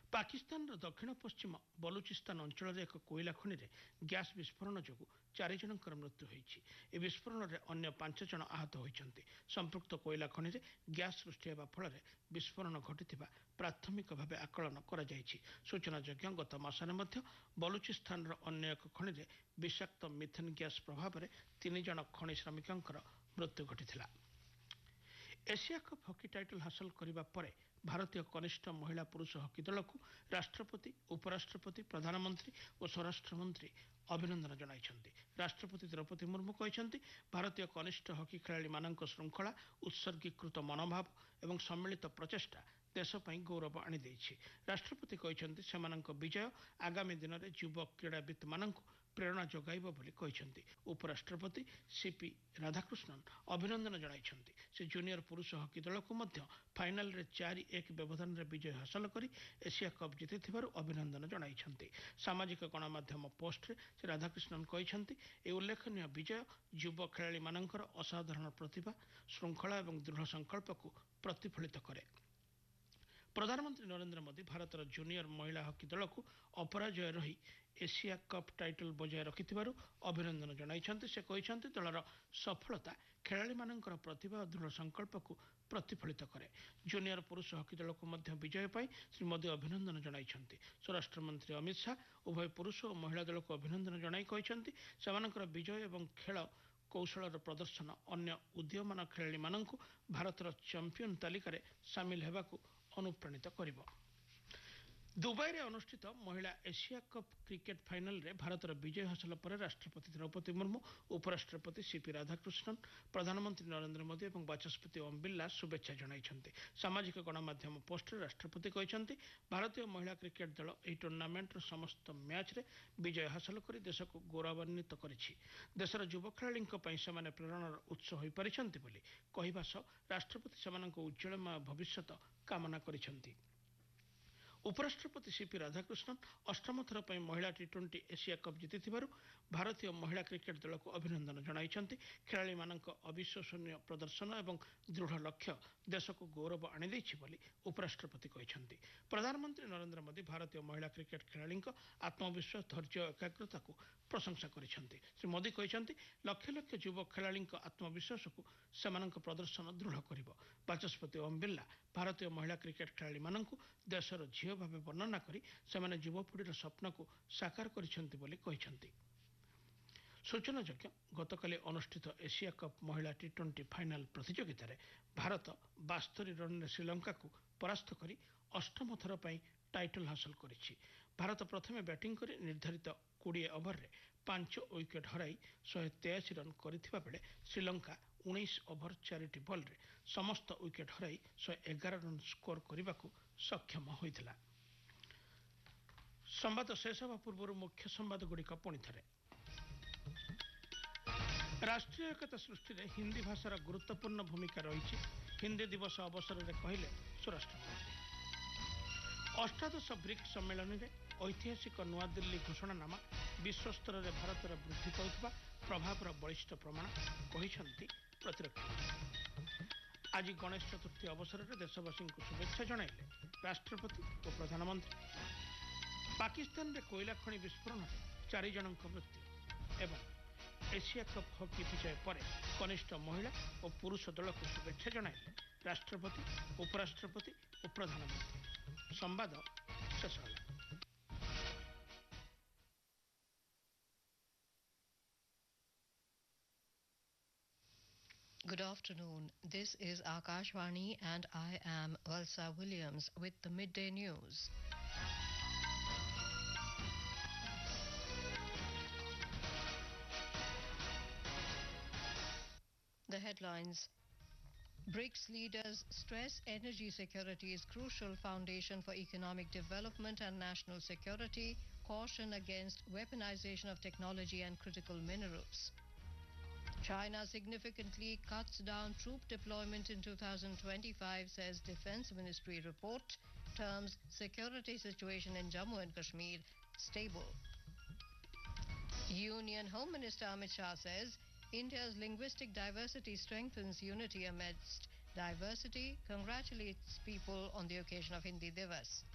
ପାକିସ୍ତାନର ଦକ୍ଷିଣ ପଶ୍ଚିମ ବଲୁଚିସ୍ତାନ ଅଞ୍ଚଳରେ ଏକ କୋଇଲା ଖଣିରେ ଗ୍ୟାସ୍ ବିସ୍ଫୋରଣ ଯୋଗୁଁ 4 ଜଣଙ୍କର ମୃତ୍ୟୁ ହୋଇଛି। ଏହି ବିସ୍ଫୋରଣରେ ଅନ୍ୟ 5 ଜଣ ଆହତ ହୋଇଛନ୍ତି। ସମ୍ପୃକ୍ତ କୋଇଲା ଖଣିରେ ଗ୍ୟାସ୍ ସୃଷ୍ଟି ହେବା ଫଳରେ ବିସ୍ଫୋରଣ ଘଟିଥିବା ପ୍ରାଥମିକ ଭାବେ ଆକଳନ କରାଯାଇଛି। ସୂଚନାଯୋଗ୍ୟ ଗତ ମାସରେ ମଧ୍ୟ ବଲୁଚିସ୍ତାନର ଅନ୍ୟ ଏକ ଖଣିରେ ବିଷାକ୍ତ ମିଥେନ୍ ଗ୍ୟାସ୍ ପ୍ରଭାବରେ 3 ଜଣ ଖଣି ଶ୍ରମିକଙ୍କର ମୃତ୍ୟୁ ଘଟିଥିଲା। ଏସିଆ କପ୍ ହକି ଟାଇଟଲ ହାସଲ କରିବା ପରେ ଭାରତୀୟ କନିଷ୍ଠ ମହିଳା ପୁରୁଷ ହକି ଦଳକୁ ରାଷ୍ଟ୍ରପତି, ଉପରାଷ୍ଟ୍ରପତି, ପ୍ରଧାନମନ୍ତ୍ରୀ ଓ ସ୍ୱରାଷ୍ଟ୍ରମନ୍ତ୍ରୀ ଅଭିନନ୍ଦନ ଜଣାଇଛନ୍ତି। ରାଷ୍ଟ୍ରପତି ଦ୍ରୌପଦୀ ମୁର୍ମୁ କହିଛନ୍ତି, ଭାରତୀୟ କନିଷ୍ଠ ହକି ଖେଳାଳିମାନଙ୍କ ଶୃଙ୍ଖଳା, ଉତ୍ସର୍ଗୀକୃତ ମନୋଭାବ ଏବଂ ସମ୍ମିଳିତ ପ୍ରଚେଷ୍ଟା ଦେଶ ପାଇଁ ଗୌରବ ଆଣିଦେଇଛି। ରାଷ୍ଟ୍ରପତି କହିଛନ୍ତି, ସେମାନଙ୍କ ବିଜୟ ଆଗାମୀ ଦିନରେ ଯୁବ କ୍ରୀଡ଼ାବିତ୍ମାନଙ୍କୁ ପ୍ରେରଣା ଯୋଗାଇବ ବୋଲି କହିଛନ୍ତି। ଉପରାଷ୍ଟ୍ରପତି ସିପି ରାଧାକୃଷ୍ଣନ୍ ଅଭିନନ୍ଦନ ଜଣାଇଛନ୍ତି। ସେ ଜୁନିୟର ପୁରୁଷ ହକି ଦଳକୁ ମଧ୍ୟ ଫାଇନାଲରେ 4-1 ବ୍ୟବଧାନରେ ବିଜୟ ହାସଲ କରି ଏସିଆ କପ୍ ଜିତିଥିବାରୁ ଅଭିନନ୍ଦନ ଜଣାଇଛନ୍ତି। ସାମାଜିକ ଗଣମାଧ୍ୟମ ପୋଷ୍ଟରେ ସେ ରାଧାକୃଷ୍ଣନ୍ କହିଛନ୍ତି, ଏହି ଉଲ୍ଲେଖନୀୟ ବିଜୟ ଯୁବ ଖେଳାଳିମାନଙ୍କର ଅସାଧାରଣ ପ୍ରତିଭା, ଶୃଙ୍ଖଳା ଏବଂ ଦୃଢ଼ ସଂକଳ୍ପକୁ ପ୍ରତିଫଳିତ କରେ। ପ୍ରଧାନମନ୍ତ୍ରୀ ନରେନ୍ଦ୍ର ମୋଦି ଭାରତର ଜୁନିୟର ମହିଳା ହକି ଦଳକୁ ଅପରାଜୟ ରହି ଏସିଆ କପ୍ ଟାଇଟଲ ବଜାୟ ରଖିଥିବାରୁ ଅଭିନନ୍ଦନ ଜଣାଇଛନ୍ତି। ସେ କହିଛନ୍ତି, ଦଳର ସଫଳତା ଖେଳାଳିମାନଙ୍କର ପ୍ରତିଭା ଓ ଦୃଢ଼ ସଂକଳ୍ପକୁ ପ୍ରତିଫଳିତ କରେ। ଜୁନିୟର ପୁରୁଷ ହକି ଦଳକୁ ମଧ୍ୟ ବିଜୟ ପାଇଁ ଶ୍ରୀ ମୋଦି ଅଭିନନ୍ଦନ ଜଣାଇଛନ୍ତି। ସ୍ୱରାଷ୍ଟ୍ରମନ୍ତ୍ରୀ ଅମିତ ଶାହା ଉଭୟ ପୁରୁଷ ଓ ମହିଳା ଦଳକୁ ଅଭିନନ୍ଦନ ଜଣାଇ କହିଛନ୍ତି, ସେମାନଙ୍କର ବିଜୟ ଏବଂ ଖେଳ କୌଶଳର ପ୍ରଦର୍ଶନ ଅନ୍ୟ ଉଦୀୟମାନ ଖେଳାଳିମାନଙ୍କୁ ଭାରତର ଚାମ୍ପିୟନ ତାଲିକାରେ ସାମିଲ ହେବାକୁ ଅନୁପ୍ରାଣିତ କରିବ। ଦୁବାଇରେ ଅନୁଷ୍ଠିତ ମହିଳା ଏସିଆ କପ୍ କ୍ରିକେଟ୍ ଫାଇନାଲରେ ଭାରତର ବିଜୟ ହାସଲ ପରେ ରାଷ୍ଟ୍ରପତି ଦ୍ରୌପଦୀ ମୁର୍ମୁ, ଉପରାଷ୍ଟ୍ରପତି ସିପି ରାଧାକୃଷ୍ଣନ୍, ପ୍ରଧାନମନ୍ତ୍ରୀ ନରେନ୍ଦ୍ର ମୋଦି ଏବଂ ବାଚସ୍ପତି ଓମ୍ ବିର୍ଲା ଶୁଭେଚ୍ଛା ଜଣାଇଛନ୍ତି। ସାମାଜିକ ଗଣମାଧ୍ୟମ ପୋଷ୍ଟରେ ରାଷ୍ଟ୍ରପତି କହିଛନ୍ତି, ଭାରତୀୟ ମହିଳା କ୍ରିକେଟ୍ ଦଳ ଏହି ଟୁର୍ଣ୍ଣାମେଣ୍ଟର ସମସ୍ତ ମ୍ୟାଚ୍ରେ ବିଜୟ ହାସଲ କରି ଦେଶକୁ ଗୌରବାନ୍ୱିତ କରିଛି। ଦେଶର ଯୁବ ଖେଳାଳିଙ୍କ ପାଇଁ ସେମାନେ ପ୍ରେରଣାର ଉତ୍ସ ହୋଇପାରିଛନ୍ତି ବୋଲି କହିବା ସହ ରାଷ୍ଟ୍ରପତି ସେମାନଙ୍କ ଉଜ୍ଜ୍ୱଳମୟ ଭବିଷ୍ୟତ କାମନା କରିଛନ୍ତି। ଉପରାଷ୍ଟ୍ରପତି ସିପି ରାଧାକୃଷ୍ଣନ୍ ଅଷ୍ଟମ ଥର ପାଇଁ ମହିଳା ଟି-20 ଏସିଆ କପ୍ ଜିତିଥିବାରୁ ଭାରତୀୟ ମହିଳା କ୍ରିକେଟ୍ ଦଳକୁ ଅଭିନନ୍ଦନ ଜଣାଇଛନ୍ତି। ଖେଳାଳିମାନଙ୍କ ଅବିଶ୍ୱସନୀୟ ପ୍ରଦର୍ଶନ ଏବଂ ଦୃଢ଼ ଲକ୍ଷ୍ୟ ଦେଶକୁ ଗୌରବ ଆଣିଦେଇଛି ବୋଲି ଉପରାଷ୍ଟ୍ରପତି କହିଛନ୍ତି। ପ୍ରଧାନମନ୍ତ୍ରୀ ନରେନ୍ଦ୍ର ମୋଦି ଭାରତୀୟ ମହିଳା କ୍ରିକେଟ୍ ଖେଳାଳିଙ୍କ ଆତ୍ମବିଶ୍ୱାସ, ଧୈର୍ଯ୍ୟ ଓ ଏକାଗ୍ରତାକୁ ପ୍ରଶଂସା କରିଛନ୍ତି। ଶ୍ରୀ ମୋଦି କହିଛନ୍ତି, ଲକ୍ଷ ଲକ୍ଷ ଯୁବ ଖେଳାଳିଙ୍କ ଆତ୍ମବିଶ୍ୱାସକୁ ସେମାନଙ୍କ ପ୍ରଦର୍ଶନ ଦୃଢ଼ କରିବ। ବାଚସ୍ପତି ଓମ୍ ବିର୍ଲା ଭାରତୀୟ ମହିଳା କ୍ରିକେଟ୍ ଖେଳାଳିମାନଙ୍କୁ ଦେଶର ଝିଅ ଭାବେ ବର୍ଣ୍ଣନା କରି ସେମାନେ ଯୁବପିଢ଼ିର ସ୍ୱପ୍ନକୁ ସାକାର କରିଛନ୍ତି ବୋଲି କହିଛନ୍ତି। ସୂଚନାଯୋଗ୍ୟ, ଗତକାଲି ଅନୁଷ୍ଠିତ ଏସିଆ କପ୍ ମହିଳା ଟି-20 ଫାଇନାଲ ପ୍ରତିଯୋଗିତାରେ ଭାରତ 72 ରନ୍ରେ ଶ୍ରୀଲଙ୍କାକୁ ପରାସ୍ତ କରି ଅଷ୍ଟମ ଥର ପାଇଁ ଟାଇଟଲ ହାସଲ କରିଛି। ଭାରତ ପ୍ରଥମେ ବ୍ୟାଟିଂ କରି ନିର୍ଦ୍ଧାରିତ 20 ଓଭରରେ 5 ୱିକେଟ୍ ହରାଇ 183 ରନ୍ କରିଥିବା ବେଳେ ଶ୍ରୀଲଙ୍କା 19 ଓଭର 4ଟି ବଲ୍ରେ ସମସ୍ତ ୱିକେଟ୍ ହରାଇ 111 ରନ୍ ସ୍କୋର କରିବାକୁ ସକ୍ଷମ ହୋଇଥିଲା। ସମ୍ବାଦ ଶେଷ ହେବା ପୂର୍ବରୁ ମୁଖ୍ୟ ସମ୍ବାଦଗୁଡ଼ିକ ପୁଣିଥରେ। ରାଷ୍ଟ୍ରୀୟ ଏକତା ସୃଷ୍ଟିରେ ହିନ୍ଦୀ ଭାଷାର ଗୁରୁତ୍ୱପୂର୍ଣ୍ଣ ଭୂମିକା ରହିଛି, ହିନ୍ଦୀ ଦିବସ ଅବସରରେ କହିଲେ ସ୍ୱରାଷ୍ଟ୍ରମନ୍ତ୍ରୀ। ଅଷ୍ଟାଦଶ ବ୍ରିକ୍ସ ସମ୍ମିଳନୀରେ ଐତିହାସିକ ନୂଆଦିଲ୍ଲୀ ଘୋଷଣାନାମା ବିଶ୍ୱସ୍ତରରେ ଭାରତର ବୃଦ୍ଧି ପାଉଥିବା ପ୍ରଭାବର ବଳିଷ୍ଠ ପ୍ରମାଣ, କହିଛନ୍ତି ପ୍ରତିରକ୍ଷା ମନ୍ତ୍ରୀ। ଆଜି ଗଣେଶ ଚତୁର୍ଥୀ ଅବସରରେ ଦେଶବାସୀଙ୍କୁ ଶୁଭେଚ୍ଛା ଜଣାଇଲେ ରାଷ୍ଟ୍ରପତି ଓ ପ୍ରଧାନମନ୍ତ୍ରୀ। ପାକିସ୍ତାନରେ କୋଇଲା ଖଣି ବିସ୍ଫୋରଣରେ 4 ଜଣଙ୍କ ମୃତ୍ୟୁ ଏବଂ ଏସିଆ କପ୍ ହକି ବିଜୟ ପରେ କନିଷ୍ଠ ମହିଳା ଓ ପୁରୁଷ ଦଳକୁ ଶୁଭେଚ୍ଛା ଜଣାଇଲେ ରାଷ୍ଟ୍ରପତି, ଉପରାଷ୍ଟ୍ରପତି ଓ ପ୍ରଧାନମନ୍ତ୍ରୀ। ସମ୍ବାଦ ଶେଷ ହେଲା। Good afternoon. This is Akashvani and I am Valsa Williams with the midday news. The headlines. BRICS leaders stress energy security is crucial foundation for economic development and national security, caution against weaponization of technology and critical minerals. China significantly cuts down troop deployment in 2025, says Defense Ministry report. Terms security situation in Jammu and Kashmir stable. Union Home Minister Amit Shah says India's linguistic diversity strengthens unity amidst diversity, congratulates people on the occasion of Hindi Divas.